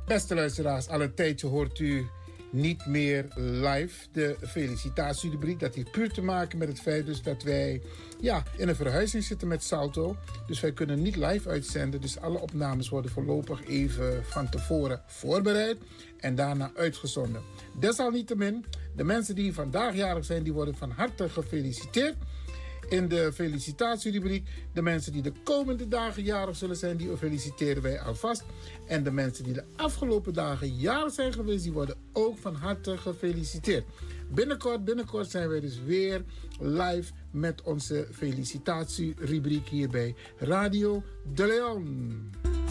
Beste luisteraars, al een tijdje hoort u niet meer live de felicitatierubriek. Dat heeft puur te maken met het feit dus dat wij in een verhuizing zitten met Salto. Dus wij kunnen niet live uitzenden. Dus alle opnames worden voorlopig even van tevoren voorbereid en daarna uitgezonden. Desalniettemin, de mensen die vandaag jarig zijn, die worden van harte gefeliciteerd. In de felicitatierubriek, de mensen die de komende dagen jarig zullen zijn, die feliciteren wij alvast. En de mensen die de afgelopen dagen jarig zijn geweest, die worden ook van harte gefeliciteerd. Binnenkort zijn wij dus weer live met onze felicitatierubriek hier bij Radio De Leon.